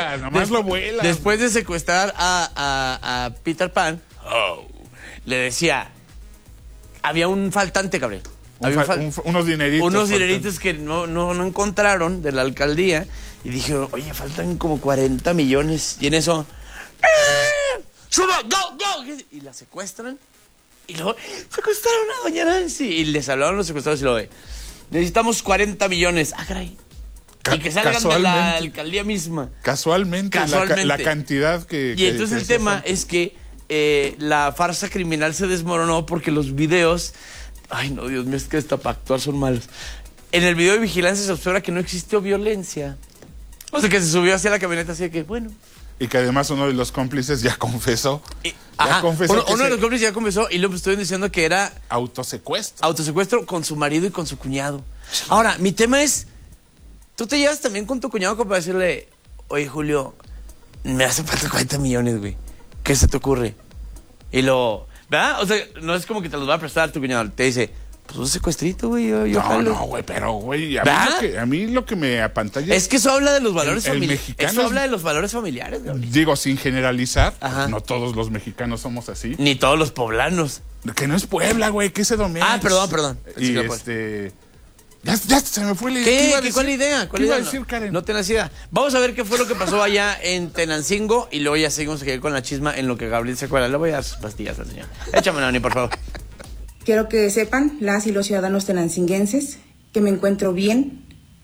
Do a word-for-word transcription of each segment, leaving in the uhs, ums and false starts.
vuela, nomás lo vuela. Después de secuestrar a, a, a Peter Pan, oh, le decía, había un faltante, Gabriel. Un Había fa- un fal- un, unos dineritos. unos faltan. dineritos que no, no, no encontraron de la alcaldía. Y dije, oye, faltan como cuarenta millones. Y en eso, ¡eh! ¡Suba! ¡Go! ¡Go! Y la secuestran. Y luego, secuestraron a doña Nancy. Y les hablaron los secuestrados y lo ve. Necesitamos cuarenta millones. Ah, caray. Ca- Y que salgan de la casualmente. alcaldía misma. Casualmente, Casualmente. La, ca- la cantidad que... Y que- entonces que el se tema fue. es que eh, la farsa criminal se desmoronó porque los videos... Ay, no, Dios mío, es que hasta para actuar son malos. En el video de vigilancia se observa que no existió violencia. O sea, que se subió hacia la camioneta así de que, bueno... Y que además uno de los cómplices ya confesó. Y, ya ajá, confesó uno, que uno de se- los cómplices ya confesó y luego estuvieron diciendo que era autosecuestro. autosecuestro con su marido y con su cuñado. Ahora, mi tema es, tú te llevas también con tu cuñado como para decirle, oye, Julio, me hace falta cuarenta millones, güey. ¿Qué se te ocurre? Y lo, ¿verdad? O sea, no es como que te los va a prestar tu cuñado. Te dice, pues un secuestrito, güey. Yo, yo No, jalo. no, güey, pero, güey, a, mí ¿verdad? lo que- a mí lo que me apantalla... Es que eso habla de los valores El- el familiares. mexicano Eso es- habla de los valores familiares, Gabriel. Digo, sin generalizar, Ajá. no todos los mexicanos somos así. Ni todos los poblanos. Que no es Puebla, güey, que es Edomex. Ah, perdón, perdón. Y Sí, que fue. este... Ya, ya se me fue la idea. ¿Qué? iba a ¿Qué decir? ¿Cuál idea? ¿Cuál ¿Qué iba idea? a decir, Karen? No tenés idea. Vamos a ver qué fue lo que pasó allá en Tenancingo y luego ya seguimos aquí con la chisma en lo que Gabriel se acuerda. Le voy a dar sus pastillas al señor. Échame, Nani, por favor. Quiero que sepan, las y los ciudadanos tenancinguenses, que me encuentro bien,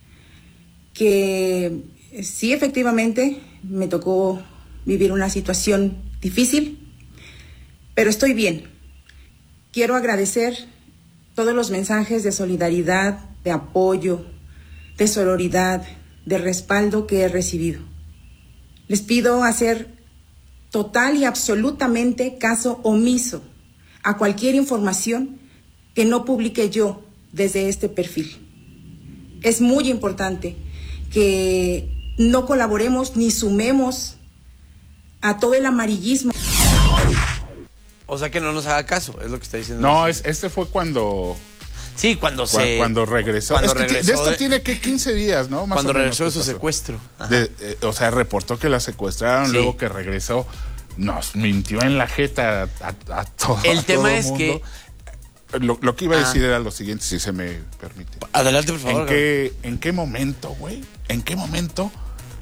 que sí, efectivamente, me tocó vivir una situación difícil, pero estoy bien. Quiero agradecer todos los mensajes de solidaridad, de apoyo, de sororidad, de respaldo que he recibido. Les pido hacer total y absolutamente caso omiso a cualquier información que no publique yo desde este perfil. Es muy importante que no colaboremos ni sumemos a todo el amarillismo. O sea que no nos haga caso, es lo que está diciendo. No, es, este fue cuando... Sí, cuando cua- se... Cuando regresó. Cuando Es que ti- regresó de esto de- tiene que quince días, ¿no? Más Cuando o menos regresó de que su pasó. secuestro. Ajá. De- eh, o sea, reportó que la secuestraron, Sí. luego que regresó. Nos mintió en la jeta a, a, a todo El a tema todo es mundo. que- Lo, lo que iba a Ah. decir era lo siguiente, si se me permite. Adelante, por favor. ¿En qué, ¿En qué momento, güey? ¿En qué momento?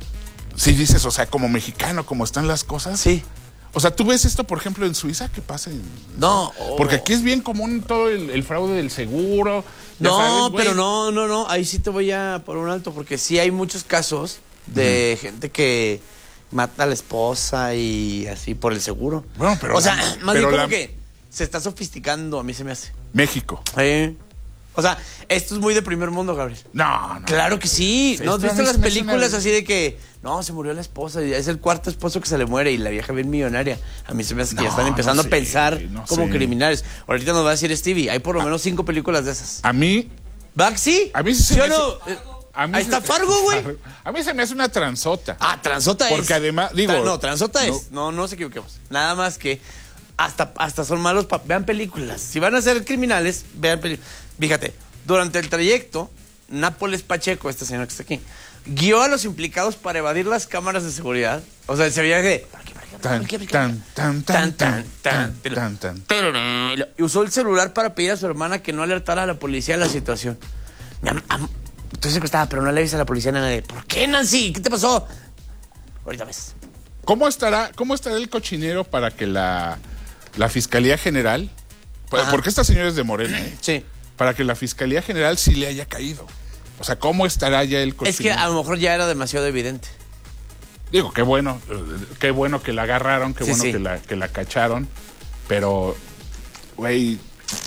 Si dices, o sea, como mexicano, como están las cosas. Sí. O sea, tú ves esto, por ejemplo, en Suiza, ¿qué pasa? En- No. Porque oh. aquí es bien común todo el, el fraude del seguro. ya No, sabes, güey. pero no, no, no. Ahí sí te voy a por un alto, porque sí hay muchos casos de gente que mata a la esposa y así por el seguro. Bueno, pero o sea, la- más pero bien como la- que se está sofisticando, a mí se me hace. México. Sí. O sea, esto es muy de primer mundo, Gabriel. No, no. Claro que sí. Sí, ¿No has esto a visto mí las se me hace películas una- así de que no, se murió la esposa y es el cuarto esposo que se le muere y la vieja bien millonaria? A mí se me hace que ya No, están empezando no a pensar sé, no como sé. criminales. Ahorita nos va a decir Stevie, hay por lo menos cinco películas de esas. A mí, ¿Va? ¿Sí? A mí sí se ¿Sí me o no? hace- Eh, a mí Ahí se- está Fargo, güey. A mí se me hace una transota. Ah, transota es. Porque además, digo, Tra- No, transota no. es. No, no nos equivoquemos. Nada más que hasta, hasta son malos. pa- Vean películas. Si van a ser criminales, vean películas. Fíjate, durante el trayecto, Nápoles Pacheco, este señor que está aquí, guió a los implicados para evadir las cámaras de seguridad. O sea, se veía que... por aquí, por aquí, por Tan, aquí, por aquí. tan, tan, Tan, tan, tan, tan, tan, tan. tan. Y usó el celular para pedir a su hermana que no alertara a la policía de la situación. Mi am- am- Estoy secuestrada, pero no le avisé a la policía nada de... ¿Por qué, Nancy? ¿Qué te pasó? Ahorita ves. ¿Cómo estará, cómo estará el cochinero para que la, la Fiscalía General, pues, Ajá. porque esta señora es de Morena, Sí. para que la Fiscalía General sí le haya caído? O sea, ¿cómo estará ya el cochinero? Es que a lo mejor ya era demasiado evidente. Digo, qué bueno, eh, qué bueno que la agarraron, qué Sí, bueno sí. Que, la, que la cacharon, pero, güey,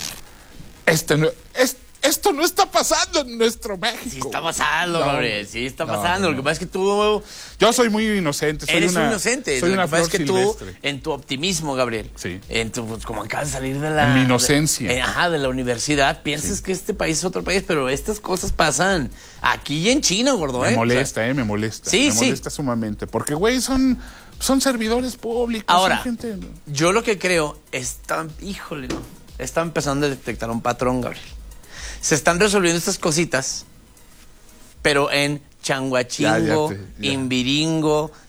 este no, es, esto no está pasando en nuestro México. Sí está pasando, No. Gabriel. Sí está No, pasando. no, Lo que no. pasa es que tú Yo soy muy inocente, soy eres una, un inocente. soy Lo una que pasa flor es que tú, silvestre. en tu optimismo, Gabriel, Sí. en tu, pues, como acabas de salir de la... En mi inocencia. de- eh, ajá, de la universidad, piensas que este país es otro país, pero estas cosas pasan aquí y en China, gordo, Me ¿eh? molesta, O sea, eh, me molesta. Sí, me sí. molesta sumamente. Porque, güey, son, son servidores públicos. Ahora, son gente... yo lo que creo, están, híjole, no, están empezando a detectar un patrón, Gabriel. Se están resolviendo estas cositas, pero en changuachingo, Ya, ya te- ya. imbiringo,